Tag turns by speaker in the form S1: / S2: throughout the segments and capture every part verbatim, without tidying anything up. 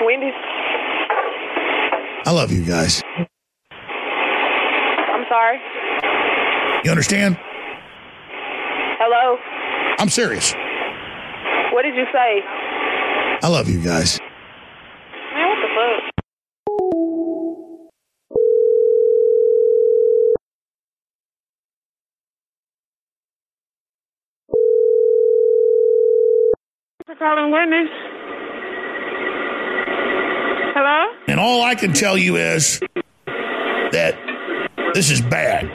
S1: Wendy's.
S2: I love you guys.
S1: I'm sorry.
S2: You understand?
S1: Hello?
S2: I'm serious.
S1: What did you say?
S2: I love you guys.
S1: Man, what the fuck?
S3: For calling Wendy's. Hello?
S2: And all I can tell you is that this is bad.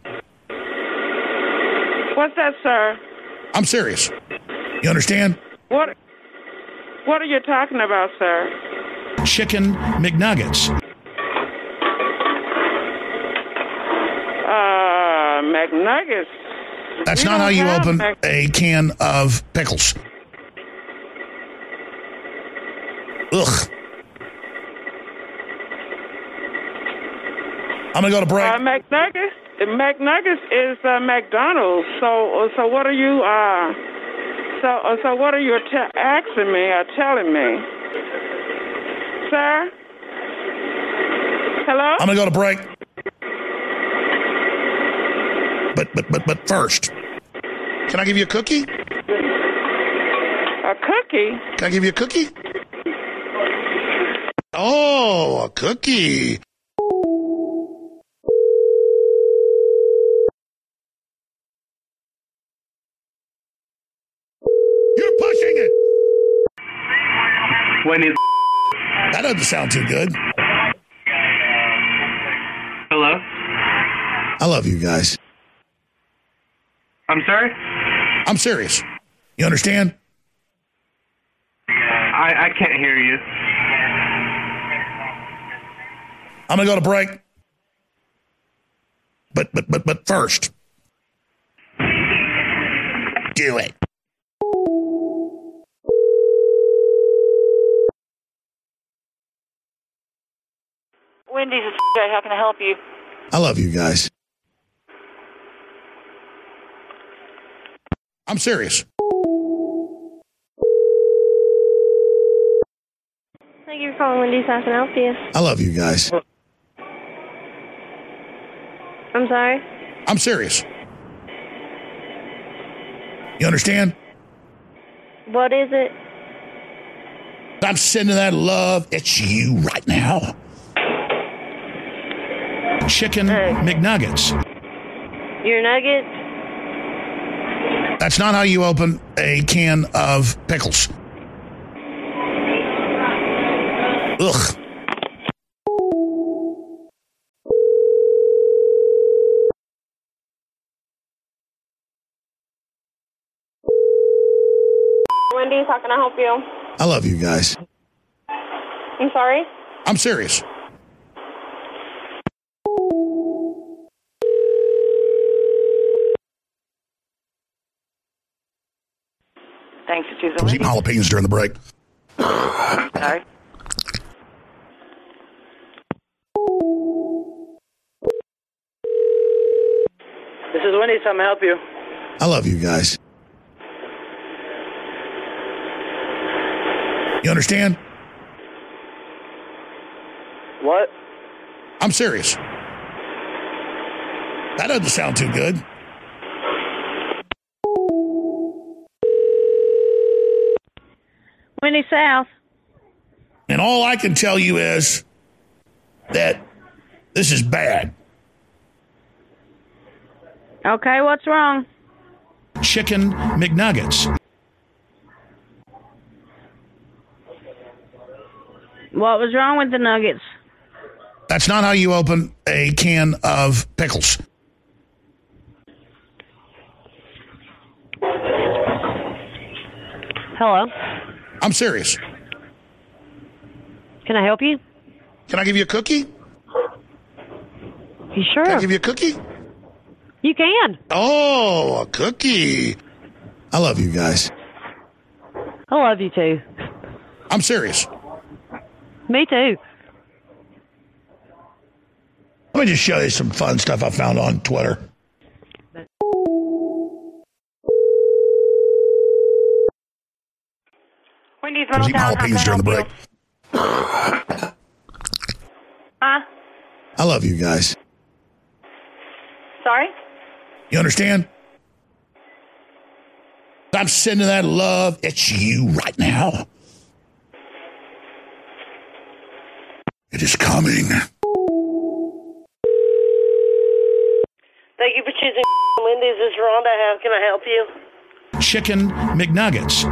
S3: What's that, sir?
S2: I'm serious. You understand?
S3: What What are you talking about, sir?
S2: Chicken McNuggets.
S3: Uh, McNuggets.
S2: That's
S3: We
S2: not how
S3: don't
S2: you
S3: have
S2: open
S3: Mc-
S2: a can of pickles. Ugh. I'm going to go to break.
S3: Uh, McNuggets. McNuggets is uh, McDonald's. So, so what are you? Uh, so, uh, so what are you te- asking me or telling me, sir? Hello?
S2: I'm going to go to break. But, but, but, but first, can I give you a cookie?
S3: A cookie?
S2: Can I give you a cookie? Oh, a cookie. You're pushing it.
S4: Wendy's.
S2: That doesn't sound too good.
S4: Hello?
S2: I love you guys.
S4: I'm sorry?
S2: I'm serious. You understand?
S4: I, I can't hear you.
S2: I'm going to go to break. But, but, but, but first, do it.
S1: Wendy's is how can I help you?
S2: I love you guys. I'm serious.
S5: Thank you for calling Wendy's. How can I help you?
S2: I love you guys.
S5: I'm sorry?
S2: I'm serious. You understand?
S5: What is it?
S2: I'm sending that love at you right now. Chicken
S5: Hey.
S2: McNuggets.
S5: Your nuggets?
S2: That's not how you open a can of pickles. Ugh.
S1: Wendy's, how can I help you?
S2: I love you guys.
S1: I'm sorry?
S2: I'm serious.
S1: Thanks for choosing
S2: I was eating
S1: Wendy's.
S2: jalapenos during the break.
S1: Sorry.
S6: This is Wendy's. How may I help you?
S2: I love you guys. You understand?
S6: What?
S2: I'm serious. That doesn't sound too good.
S5: Wendy South.
S2: And all I can tell you is that this is bad.
S5: Okay, what's wrong?
S2: Chicken McNuggets.
S5: What was wrong with the nuggets?
S2: That's not how you open a can of pickles.
S7: Hello.
S2: I'm serious.
S7: Can I help you?
S2: Can I give you a cookie?
S7: You sure?
S2: Can I give you a cookie?
S7: You can.
S2: Oh, a cookie. I love you guys.
S7: I love you too.
S2: I'm serious.
S7: Me too.
S2: Let me just show you some fun stuff I found on Twitter.
S1: Wendy's,
S2: I was eating
S1: Middletown, how can I
S2: jalapenos during the
S1: help
S2: break.
S1: you? Huh?
S2: I love you guys.
S1: Sorry?
S2: You understand? I'm sending that love at you right now. It is coming.
S5: Thank you for choosing Wendy's. This is Rhonda. How can I help you?
S2: Chicken McNuggets.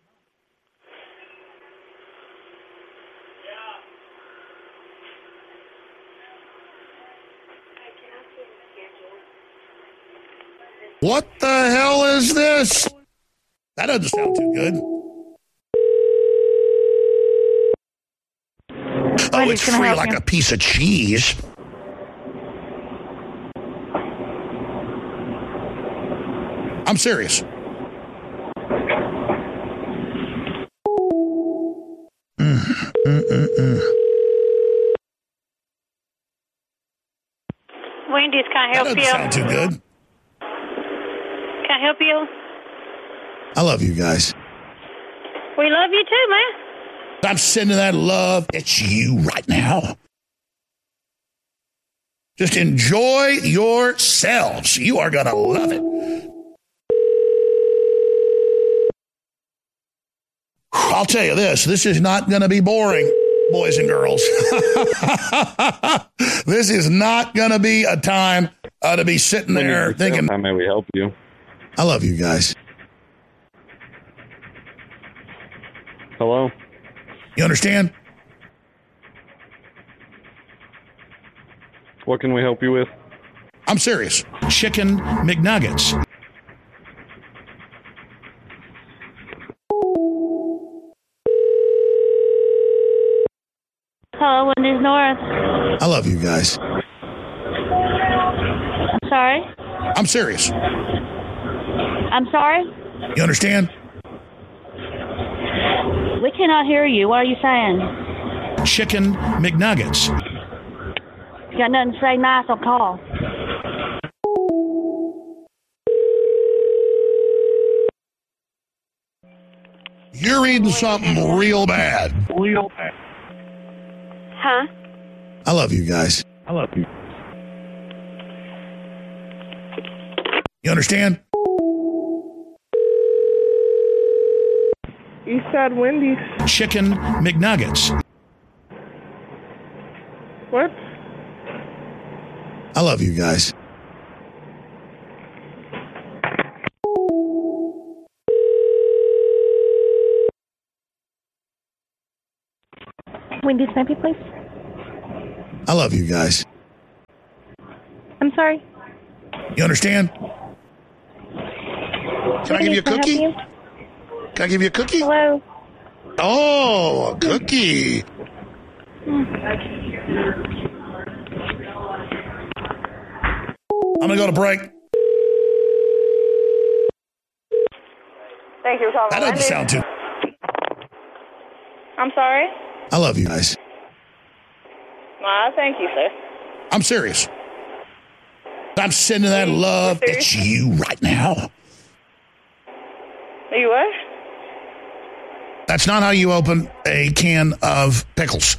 S2: What the hell is this? That doesn't sound too good. Oh,
S1: Wendy's,
S2: it's
S1: can I
S2: free
S1: help
S2: like
S1: you?
S2: a piece of cheese. I'm serious. Mm, mm, mm, mm.
S1: Wendy's, can I
S2: That
S1: help
S2: doesn't
S1: you?
S2: sound too good.
S1: Can I help you?
S2: I love you guys.
S1: We love you too, man.
S2: I'm sending that love at you right now. Just enjoy yourselves. You are going to love it. I'll tell you this, this is not going to be boring, boys and girls. This is not going to be a time uh, to be sitting there thinking,
S8: How may we help you?
S2: I love you guys.
S8: Hello?
S2: You understand?
S8: What can we help you with?
S2: I'm serious. Chicken McNuggets.
S5: Hello, Wendy's North.
S2: I love you guys.
S5: I'm sorry.
S2: I'm serious.
S5: I'm sorry.
S2: You understand?
S5: We cannot hear you. What are you saying?
S2: Chicken McNuggets.
S5: You got nothing to say nice on call.
S2: You're reading something real bad.
S8: Real bad.
S5: Huh?
S2: I love you guys.
S8: I love you.
S2: You understand?
S3: Eastside Wendy's.
S2: Chicken McNuggets.
S3: What?
S2: I love you guys.
S9: Wendy's, maybe, please.
S2: I love you guys.
S9: I'm sorry.
S2: You understand? Can I give you a
S9: Can I help
S2: cookie?
S9: you?
S2: Can I give you a cookie?
S9: Hello.
S2: Oh, a cookie. I'm going to go to break.
S1: Thank you for calling
S2: That doesn't
S1: Wendy's.
S2: sound too...
S1: I'm sorry?
S2: I love you guys.
S1: Ah, thank you, sir.
S2: I'm serious. I'm sending that love at you right now.
S1: Are you what?
S2: That's not how you open a can of pickles.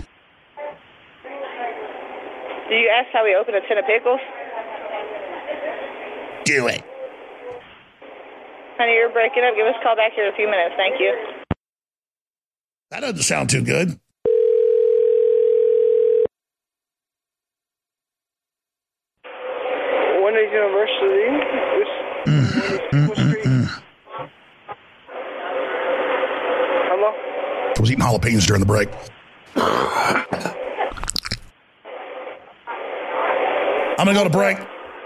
S1: Do you ask how we open a tin of pickles?
S2: Do it.
S1: Honey, you're breaking up. Give us a call back here in a few minutes. Thank you.
S2: That doesn't sound too good.
S6: Wendy's University.
S2: Mm, mm, mm, mm.
S6: Hello?
S2: I was eating jalapenos during the break. I'm going to go to break.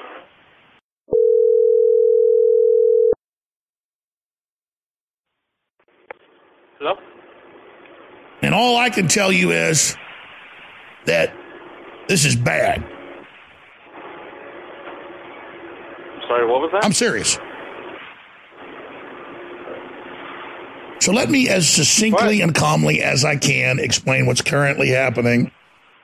S6: Hello?
S2: And all I can tell you is that this is bad.
S8: Sorry, what was that?
S2: I'm serious. So let me, as succinctly
S8: What?
S2: and calmly as I can, explain what's currently happening.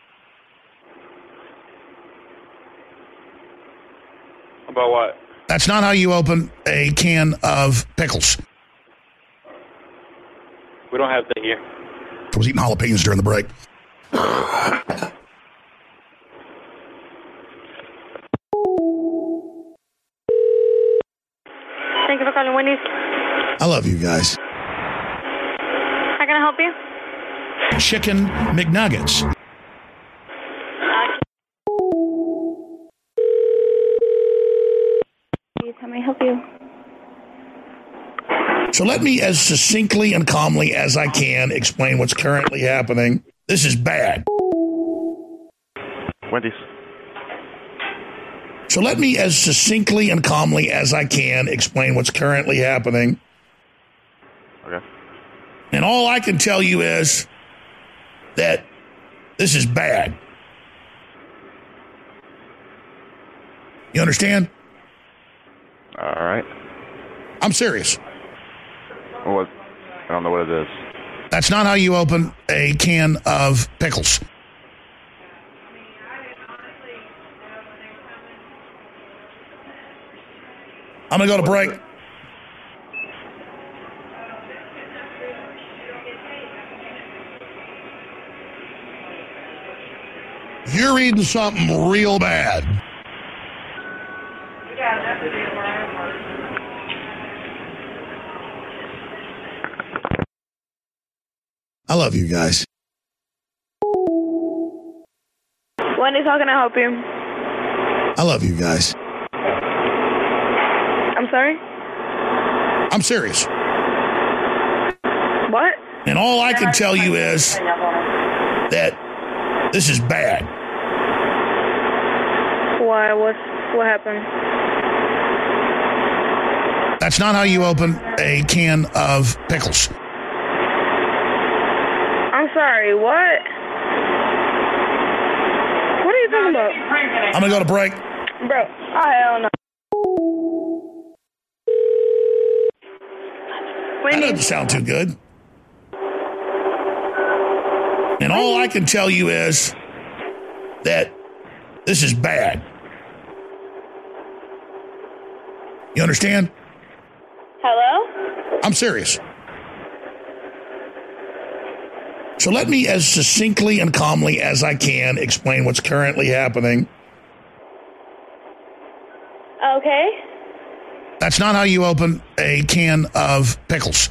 S8: About what?
S2: That's not how you open a can of pickles.
S8: We don't have that here.
S2: I was eating jalapenos during the break.
S1: calling Wendy's.
S2: I love you guys.
S1: How can I help you?
S2: Chicken McNuggets.
S9: How may I help you?
S2: So let me, as succinctly and calmly as I can, explain what's currently happening. This is bad.
S8: Wendy's.
S2: So let me, as succinctly and calmly as I can, explain what's currently happening.
S8: Okay.
S2: And all I can tell you is that this is bad. You understand?
S8: All right.
S2: I'm serious.
S8: What? I don't know what it is.
S2: That's not how you open a can of pickles. I'm going to go to break. You're eating something real bad. I love you guys.
S1: Wendy's, how can I help you?
S2: I love you guys.
S1: I'm sorry?
S2: I'm serious.
S1: What?
S2: And all I can tell you is that this is bad.
S1: Why? What, what happened?
S2: That's not how you open a can of pickles.
S1: I'm sorry, what? What are you talking about?
S2: I'm going to go to break.
S1: Bro, oh, hell no.
S2: That doesn't sound too good. And all I can tell you is that this is bad. You understand?
S1: Hello?
S2: I'm serious. So let me, as succinctly and calmly as I can, explain what's currently happening.
S1: Okay.
S2: That's not how you open a can of pickles.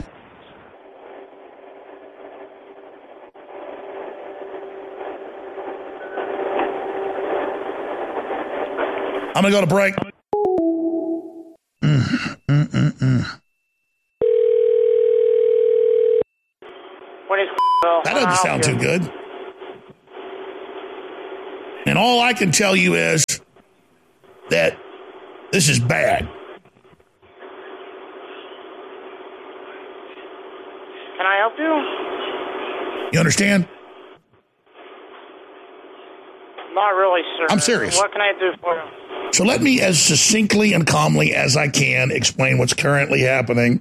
S2: I'm going to go to break. Mm, mm, mm, mm. That doesn't sound too good. And all I can tell you is that this is bad.
S3: Can I help you?
S2: You understand?
S3: Not really, sir.
S2: I'm serious.
S3: What can I do for you?
S2: So let me, as succinctly and calmly as I can, explain what's currently happening.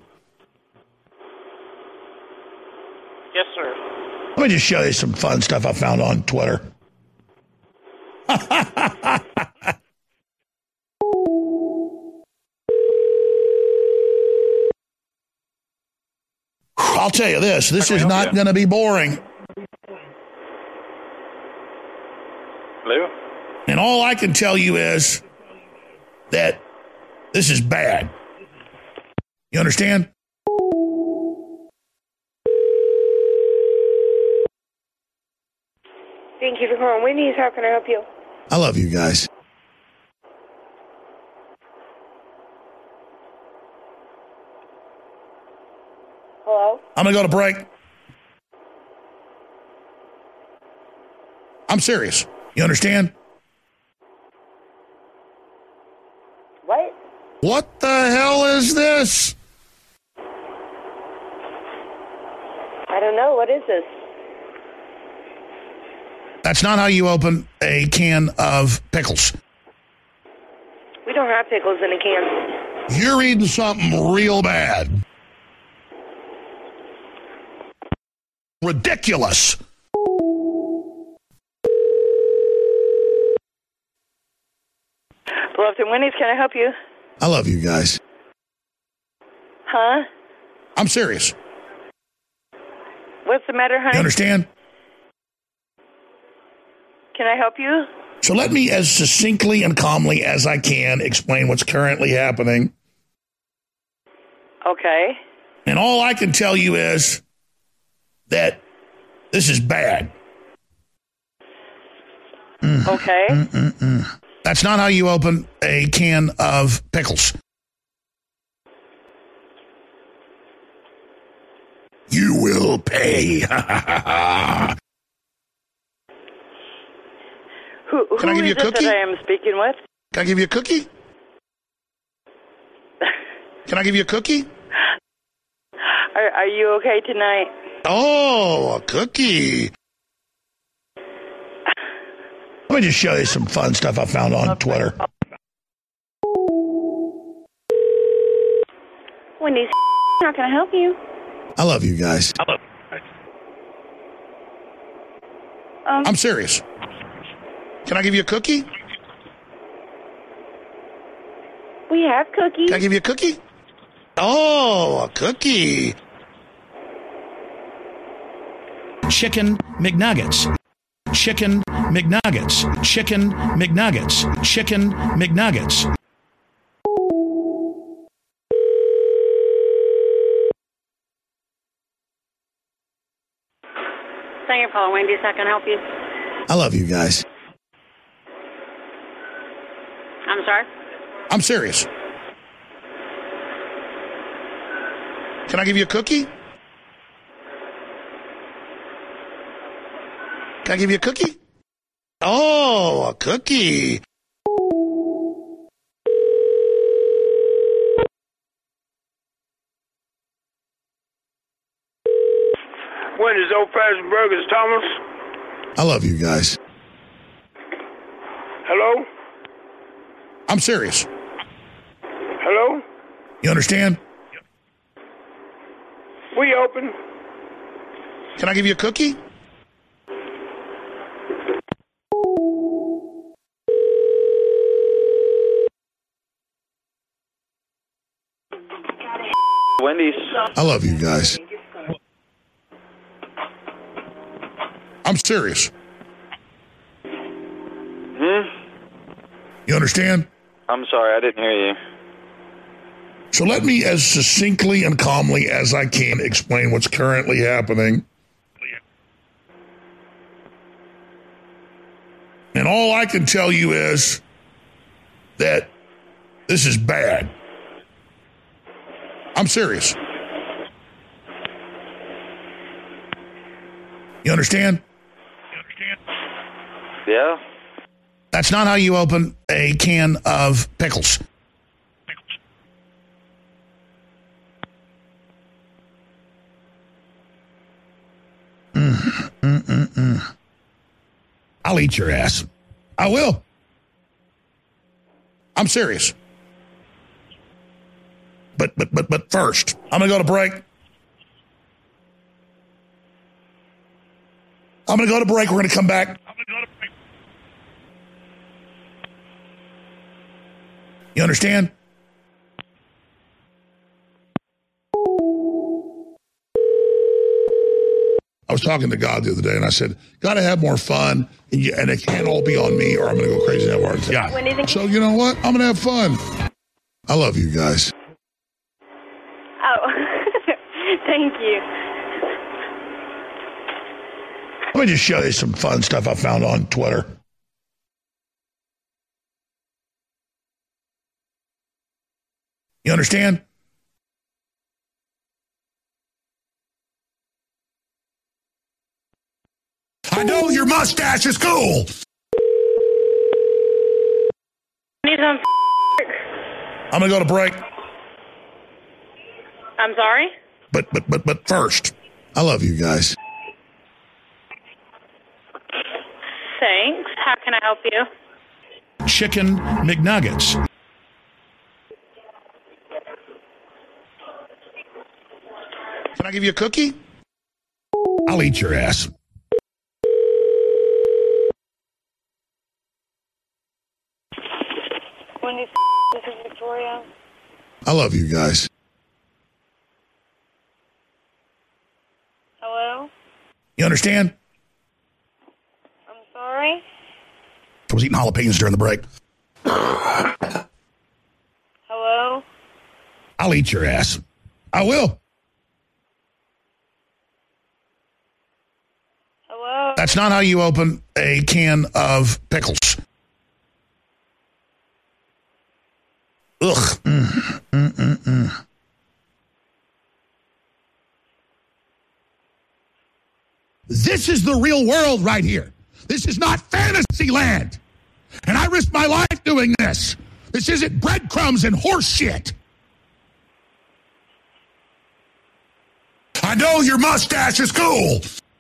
S3: Yes, sir.
S2: Let me just show you some fun stuff I found on Twitter. I'll tell you this, this is not going to be boring.
S8: Hello?
S2: And all I can tell you is that this is bad. You understand?
S1: Thank you for calling Wendy's. How can I help you?
S2: I love you guys.
S1: Hello?
S2: I'm going to go to break. I'm serious. You understand?
S1: What?
S2: What the hell is this?
S1: I don't know. What is this?
S2: That's not how you open a can of pickles.
S1: We don't have pickles in a can.
S2: You're eating something real bad. Ridiculous.
S1: Bluffton Wendy's, can I help you?
S2: I love you guys.
S1: Huh?
S2: I'm serious.
S1: What's the matter, honey?
S2: You understand?
S1: Can I help you?
S2: So let me, as succinctly and calmly as I can, explain what's currently happening.
S10: Okay.
S2: And all I can tell you is that this is bad. Mm.
S10: Okay.
S2: Mm-mm-mm. That's not how you open a can of pickles. You will pay.
S10: who who
S2: Can I give
S10: is
S2: you a
S10: it
S2: cookie?
S10: that I am speaking with?
S2: Can I give you a cookie? Can I give you a cookie?
S10: Are, are you okay tonight?
S2: Oh, a cookie. Let me just show you some fun stuff I found on Twitter.
S1: Wendy's, how can I help you?
S2: I love you guys.
S6: I love you.
S1: Um,
S2: I'm serious. Can I give you a cookie?
S1: we have cookies.
S2: Can I give you a cookie? Oh, a cookie. Chicken McNuggets. Chicken McNuggets. Chicken McNuggets. Chicken McNuggets.
S5: Thank you for calling Wendy's. How can I help you?
S2: I love you guys.
S5: I'm sorry?
S2: I'm serious. Can I give you a cookie? Can I give you a cookie? Oh, a cookie.
S6: Wendy's Old Fashioned Burgers, Thomas.
S2: I love you guys.
S6: Hello?
S2: I'm serious.
S6: Hello?
S2: You understand?
S6: We open.
S2: Can I give you a cookie?
S8: Wendy's.
S2: I love you guys. I'm serious.
S8: Hmm?
S2: You understand?
S8: I'm sorry, I didn't hear you.
S2: So let me, as succinctly and calmly as I can, explain what's currently happening. And all I can tell you is that this is bad. I'm serious. You understand?
S8: Yeah?
S2: That's not how you open a can of pickles. Mm, mm, mm, mm. I'll eat your ass. I will. I'm serious. But but but but first, I'm gonna go to break. I'm gonna go to break. We're gonna come back. You understand? I was talking to God the other day, and I said, "Got to have more fun, and, you, and it can't all be on me, or I'm going to go crazy and have a heart attack." Yeah. So you know what? I'm going to have fun. I love you guys.
S1: Oh, thank you.
S2: Let me just show you some fun stuff I found on Twitter. You understand? I know your mustache is cool. I'm gonna go to break.
S1: I'm sorry?
S2: But but but but first, I love you guys.
S1: Thanks. How can I help you?
S2: Chicken McNuggets. Can I give you a cookie? I'll eat your ass.
S1: Wendy's, this is Victoria.
S2: I love you guys.
S1: Hello?
S2: You understand?
S1: I'm sorry?
S2: I was eating jalapenos during the break.
S1: Hello?
S2: I'll eat your ass. I will.
S1: Hello?
S2: That's not how you open a can of pickles. Ugh. Mm, mm, mm, mm. This is the real world right here. This is not fantasy land. And I risk my life doing this. This isn't breadcrumbs and horse shit. I know your mustache is cool.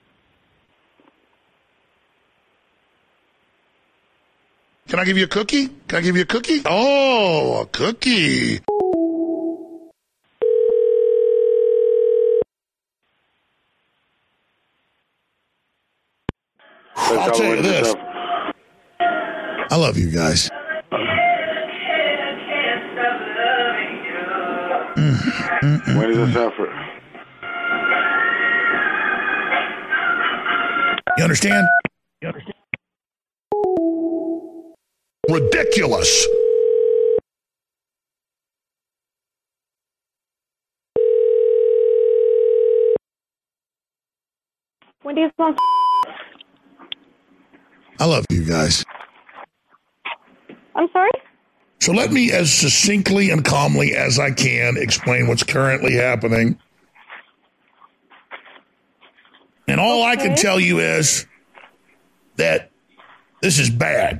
S2: Can I give you a cookie? Can I give you a cookie? Oh, a cookie. I'll tell you this. I love you guys. Mm, mm, mm,
S6: When is
S2: mm.
S6: this effort?
S2: You understand? You understand? Ridiculous.
S9: Wendy's on.
S2: I love you guys.
S9: I'm sorry?
S2: So let me, as succinctly and calmly as I can, explain what's currently happening. And all I can
S9: Okay.
S2: tell you is that this is bad.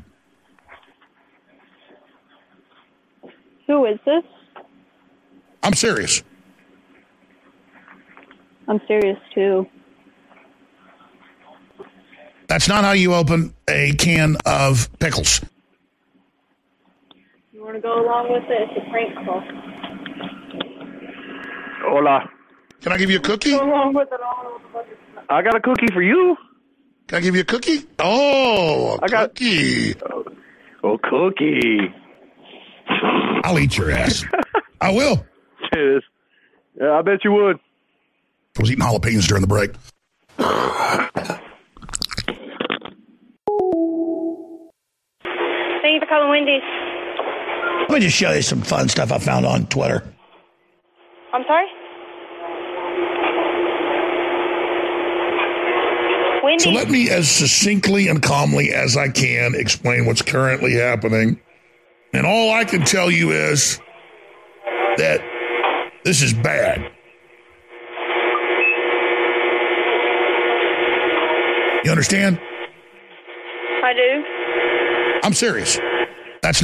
S9: Who is this?
S2: I'm serious.
S9: I'm serious too.
S2: That's not how you open a can of pickles.
S9: You want to go along with it? It's a prank call.
S6: Hola.
S2: Can I give you a cookie?
S9: Go along with it all.
S6: I got a cookie for you.
S2: Can I give you a cookie? Oh, a
S6: I got-
S2: cookie.
S6: Oh, cookie.
S2: I'll eat your ass. I will.
S6: Yes. Yeah, I bet you would.
S2: I was eating jalapenos during the break.
S1: Thank you for calling Wendy's.
S2: Let me just show you some fun stuff I found on Twitter.
S1: I'm sorry? Wendy's.
S2: So let me, as succinctly and calmly as I can, explain what's currently happening. And all I can tell you is that this is bad. You understand?
S1: I do.
S2: I'm serious.